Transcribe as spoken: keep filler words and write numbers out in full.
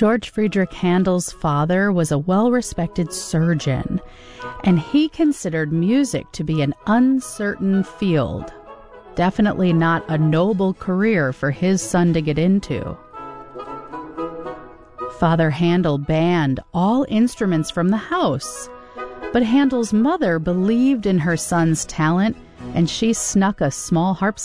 George Friedrich Handel's father was a well-respected surgeon, and he considered music to be an uncertain field. Definitely not a noble career for his son to get into. Father Handel banned all instruments from the house, but Handel's mother believed in her son's talent, and she snuck a small harpsichord